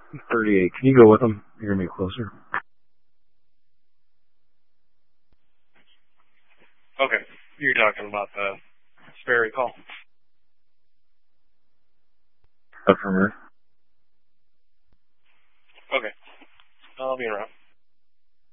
38. Can you go with them? You're going to be closer. Okay. You're talking about the Sperry call. Affirmative. Okay. I'll be around.